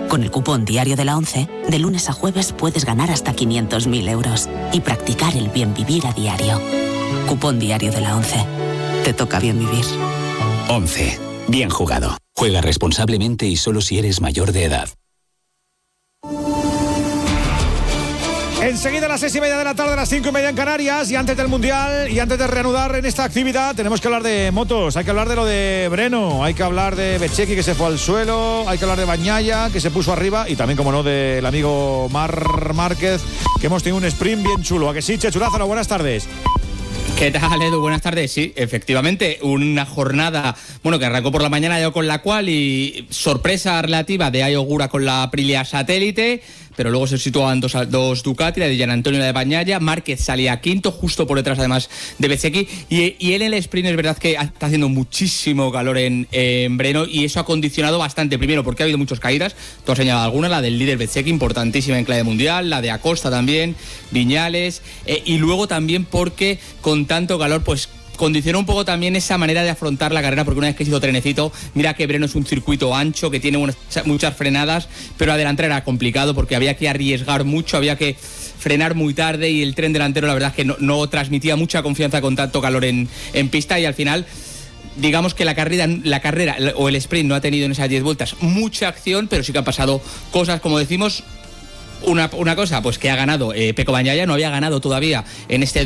Con el cupón diario de la ONCE, de lunes a jueves puedes ganar hasta 500.000 euros y practicar el bien vivir a diario. Cupón diario de la ONCE. Te toca bien vivir. 11. Bien jugado. Juega responsablemente y solo si eres mayor de edad. Enseguida a las 6:30 de la tarde, a las 5:30 en Canarias, y antes del Mundial y antes de reanudar en esta actividad, tenemos que hablar de motos, hay que hablar de lo de Breno, hay que hablar de Bezzecchi, que se fue al suelo, hay que hablar de Bagnaia, que se puso arriba, y también, como no, del amigo Marc Márquez, que hemos tenido un sprint bien chulo. ¿A que sí, Chechu Lázaro? Buenas tardes. ¿Qué tal, Edu? Buenas tardes. Sí, efectivamente, una jornada, que arrancó por la mañana ya con la cual, y sorpresa relativa de Ai Ogura con la Aprilia Satélite, pero luego se situaban dos Ducati, la de Gian Antonio y la de Bagnaia. Márquez salía quinto, justo por detrás además de Bezzecchi, y él en el sprint es verdad que está haciendo muchísimo calor en Breno, y eso ha condicionado bastante, primero porque ha habido muchas caídas, tú has señalado algunas, la del líder Bezzecchi, importantísima en clave mundial, la de Acosta también, Viñales, y luego también porque con tanto calor pues condicionó un poco también esa manera de afrontar la carrera, porque una vez que se hizo trenecito, mira que Breno es un circuito ancho, que tiene muchas frenadas, pero adelantar era complicado porque había que arriesgar mucho, había que frenar muy tarde, y el tren delantero la verdad es que no transmitía mucha confianza con tanto calor en pista, y al final digamos que la carrera o el sprint no ha tenido en esas 10 vueltas mucha acción, pero sí que han pasado cosas, como decimos. Una cosa, pues que ha ganado Pecco Bagnaia, no había ganado todavía en este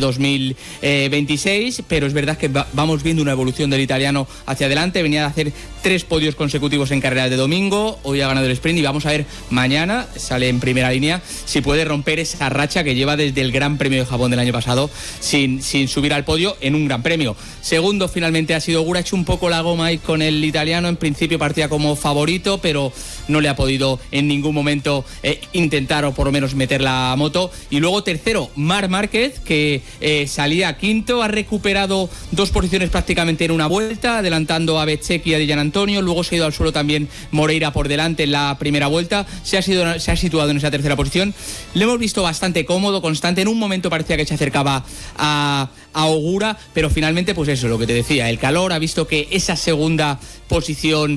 2026, pero es verdad que vamos viendo una evolución del italiano hacia adelante. Venía de hacer 3 podios consecutivos en carreras de domingo, hoy ha ganado el sprint, y vamos a ver mañana, sale en primera línea, si puede romper esa racha que lleva desde el Gran Premio de Japón del año pasado sin subir al podio en un Gran Premio. Segundo finalmente ha sido Ogura, ha hecho un poco la goma ahí con el italiano, en principio partía como favorito, pero no le ha podido en ningún momento intentar o por lo menos meter la moto. Y luego tercero, Marc Márquez, que salía quinto, ha recuperado 2 posiciones prácticamente en una vuelta, adelantando a Bezzecchi y a Gian Antonio. Luego se ha ido al suelo también Moreira por delante en la primera vuelta, se ha situado en esa tercera posición. Le hemos visto bastante cómodo, constante, en un momento parecía que se acercaba a Ogura, pero finalmente pues eso, lo que te decía, el calor ha visto que esa segunda posición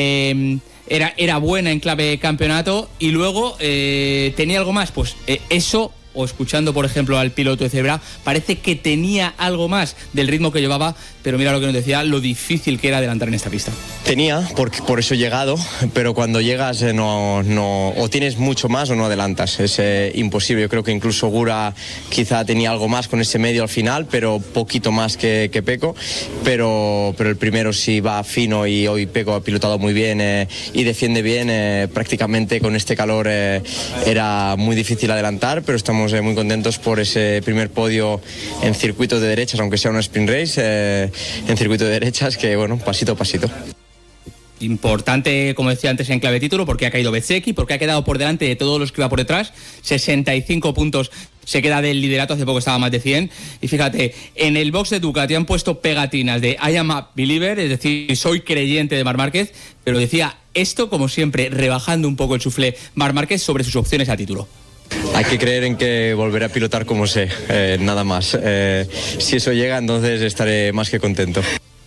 era buena en clave campeonato, y luego tenía algo más, pues eso, o escuchando por ejemplo al piloto de Zebra, parece que tenía algo más del ritmo que llevaba, pero mira lo que nos decía, lo difícil que era adelantar en esta pista. Tenía, porque por eso he llegado, pero cuando llegas o tienes mucho más o no adelantas, es imposible. Yo creo que incluso Ogura quizá tenía algo más con ese medio al final, pero poquito más que Pecco, pero el primero sí va fino, y hoy Pecco ha pilotado muy bien y defiende bien, prácticamente con este calor era muy difícil adelantar, pero estamos muy contentos por ese primer podio en circuito de derechas, aunque sea una sprint race, en circuito de derechas, que bueno, pasito a pasito. Importante, como decía antes, en clave título, porque ha caído Bezzecchi, porque ha quedado por delante de todos los que iba por detrás, 65 puntos se queda del liderato, hace poco estaba más de 100, y fíjate, en el box de Ducati han puesto pegatinas de I am a believer, es decir, soy creyente de Marc Márquez, pero decía esto, como siempre, rebajando un poco el suflé Marc Márquez sobre sus opciones a título. Hay que creer en que volveré a pilotar como sé, nada más. Si eso llega, entonces estaré más que contento.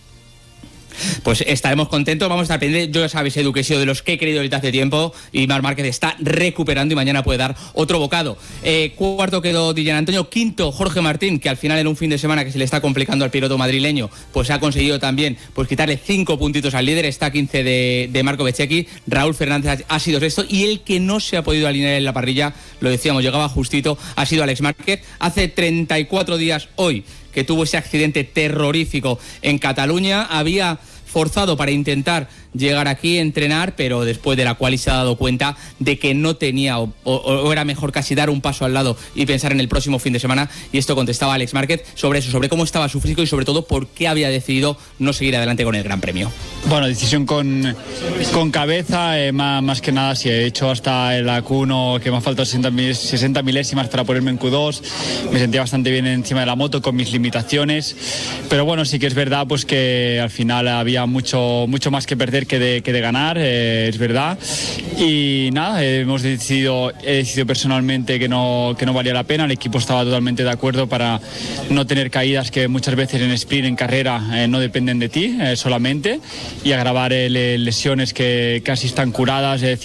Pues estaremos contentos, vamos a estar pendientes. Yo ya sabéis, Edu, que he sido de los que he querido ahorita hace tiempo, y Marc Márquez está recuperando y mañana puede dar otro bocado. Cuarto quedó Gian Antonio, quinto Jorge Martín, que al final en un fin de semana que se le está complicando al piloto madrileño, pues ha conseguido también pues quitarle 5 puntitos al líder, está 15 de Marco Bezzecchi. Raúl Fernández ha sido sexto, y el que no se ha podido alinear en la parrilla, lo decíamos, llegaba justito, ha sido Alex Márquez. Hace 34 días hoy que tuvo ese accidente terrorífico en Cataluña, había forzado para intentar llegar aquí a entrenar, pero después de la cual se ha dado cuenta de que no tenía o era mejor casi dar un paso al lado y pensar en el próximo fin de semana, y esto contestaba Alex Márquez sobre eso, sobre cómo estaba su físico y sobre todo por qué había decidido no seguir adelante con el Gran Premio. Bueno, decisión con cabeza, más que nada, si he hecho hasta el Q1, que me han faltado 60 milésimas para ponerme en Q2, me sentía bastante bien encima de la moto con mis limitaciones, pero bueno, sí que es verdad pues que al final había mucho más que perder que de ganar, es verdad, y nada, he decidido personalmente que no valía la pena. El equipo estaba totalmente de acuerdo para no tener caídas que muchas veces en sprint, en carrera, no dependen de ti solamente, y agravar lesiones que casi están curadas, es decir,